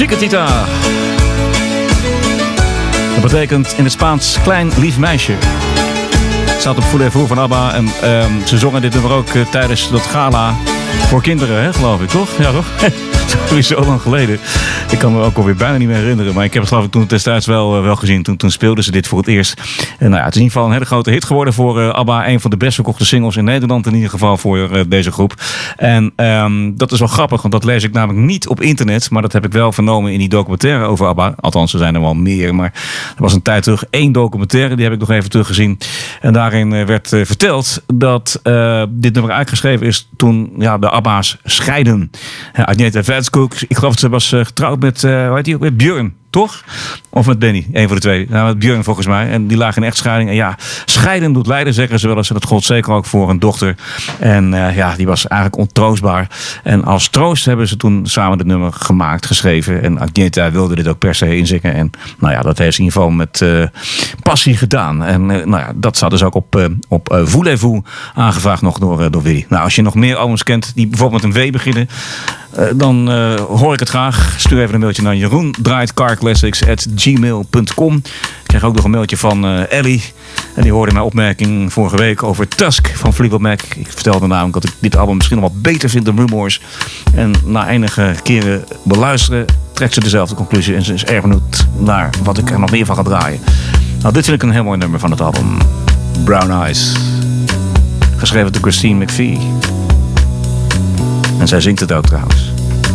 Chiquitita. Dat betekent in het Spaans klein lief meisje. Het staat op Voulez-vous van ABBA. En ze zongen dit nummer ook tijdens dat gala voor kinderen, hè, geloof ik, toch? Ja, toch? Sowieso lang geleden. Ik kan me ook alweer bijna niet meer herinneren. Maar ik heb het geloof ik toen destijds wel gezien. Toen speelden ze dit voor het eerst. En nou ja, het is in ieder geval een hele grote hit geworden voor ABBA. Een van de best verkochte singles in Nederland in ieder geval voor deze groep. En dat is wel grappig, want dat lees ik namelijk niet op internet. Maar dat heb ik wel vernomen in die documentaire over ABBA. Althans, er zijn er wel meer. Maar er was een tijd terug 1 documentaire. Die heb ik nog even teruggezien. En daarin werd verteld dat dit nummer uitgeschreven is toen de ABBA's scheiden. Agneta Vetskoek, ik geloof dat ze was getrouwd met, hoe heet die ook weer? Björn, toch? Of met Benny, een van de twee. Nou, met Björn volgens mij. En die lagen in echtscheiding. En ja, scheiden doet lijden, zeggen ze wel eens. En dat gold zeker ook voor een dochter. En die was eigenlijk ontroostbaar. En als troost hebben ze toen samen dit nummer gemaakt, geschreven. En Agneta wilde dit ook per se inzingen. En nou ja, dat heeft ze in ieder geval met passie gedaan. En dat staat dus ook op Voulez-vous aangevraagd nog door Willy. Nou, als je nog meer albums kent die bijvoorbeeld met een W beginnen, dan hoor ik het graag. Stuur even een mailtje naar jeroen.draait.carclassics@gmail.com. Ik kreeg ook nog een mailtje van Ellie. En die hoorde mijn opmerking vorige week over Tusk van Fleetwood Mac. Ik vertelde namelijk dat ik dit album misschien nog wel beter vind dan Rumors. En na enige keren beluisteren trekt ze dezelfde conclusie. En ze is erg benieuwd naar wat ik er nog meer van ga draaien. Nou, dit vind ik een heel mooi nummer van het album. Brown Eyes. Geschreven door Christine McVie. En zij zingt het ook trouwens.